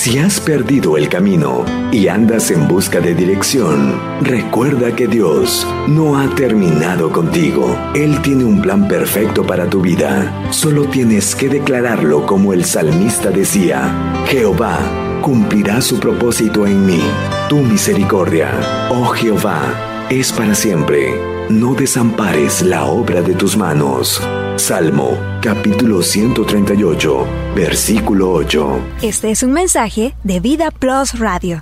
Si has perdido el camino y andas en busca de dirección, recuerda que Dios no ha terminado contigo. Él tiene un plan perfecto para tu vida. Solo tienes que declararlo como el salmista decía: Jehová cumplirá su propósito en mí. Tu misericordia, oh Jehová, es para siempre. No desampares la obra de tus manos. Salmo, capítulo 138, versículo 8. Este es un mensaje de Vida Plus Radio.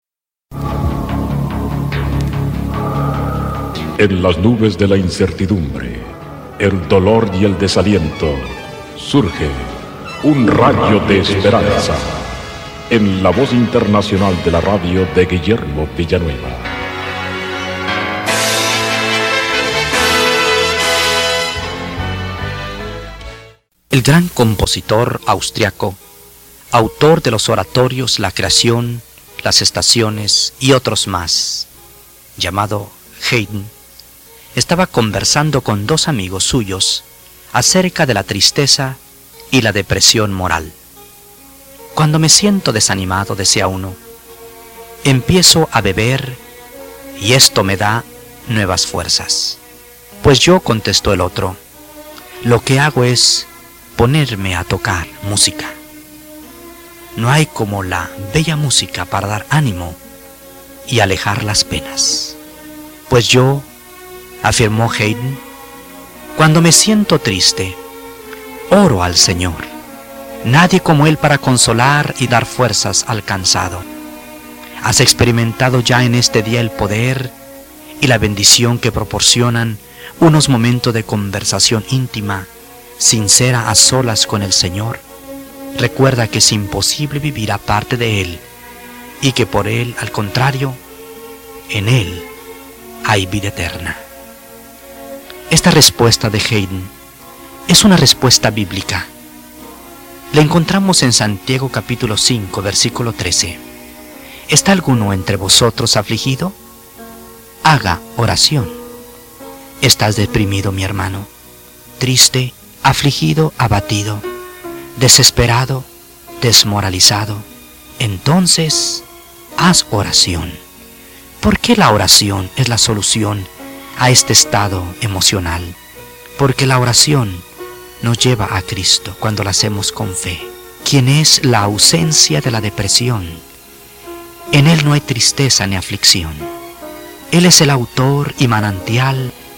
En las nubes de la incertidumbre, el dolor y el desaliento, surge un rayo de esperanza. En la voz internacional de la radio de Guillermo Villanueva. El gran compositor austriaco, autor de los oratorios La Creación, Las Estaciones y otros más, llamado Haydn, estaba conversando con dos amigos suyos acerca de la tristeza y la depresión moral. Cuando me siento desanimado, decía uno, empiezo a beber y esto me da nuevas fuerzas. Pues yo, contestó el otro, lo que hago es ponerme a tocar música. No hay como la bella música para dar ánimo y alejar las penas. Pues yo, afirmó Haydn, cuando me siento triste, oro al Señor. Nadie como Él para consolar y dar fuerzas al cansado. ¿Has experimentado ya en este día el poder y la bendición que proporcionan unos momentos de conversación íntima, sincera, a solas con el Señor? Recuerda que es imposible vivir aparte de Él y que por Él, al contrario, en Él hay vida eterna. Esta respuesta de Haydn es una respuesta bíblica. La encontramos en Santiago capítulo 5, versículo 13. ¿Está alguno entre vosotros afligido? Haga oración. ¿Estás deprimido, mi hermano? Triste, afligido, abatido, desesperado, desmoralizado. Entonces, haz oración. ¿Por qué la oración es la solución a este estado emocional? Porque la oración nos lleva a Cristo cuando la hacemos con fe, quien es la ausencia de la depresión. En Él no hay tristeza ni aflicción. Él es el autor y manantial